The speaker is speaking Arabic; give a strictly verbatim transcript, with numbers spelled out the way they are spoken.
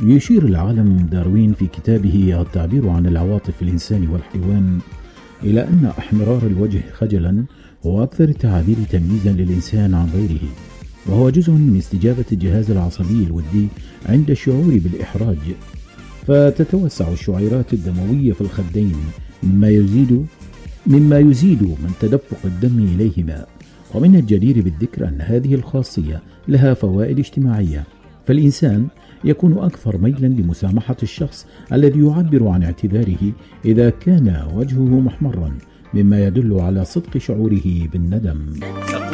يشير العالم داروين في كتابه التعبير عن العواطف في الإنسان والحيوان إلى أن احمرار الوجه خجلا هو أكثر التعابير تمييزا للإنسان عن غيره، وهو جزء من استجابة الجهاز العصبي الودي عند الشعور بالإحراج، فتتوسع الشعيرات الدموية في الخدين مما يزيد مما يزيد من تدفق الدم إليهما. ومن الجدير بالذكر أن هذه الخاصية لها فوائد اجتماعية، فالإنسان يكون أكثر ميلا لمسامحة الشخص الذي يعبر عن اعتذاره إذا كان وجهه محمرا، مما يدل على صدق شعوره بالندم.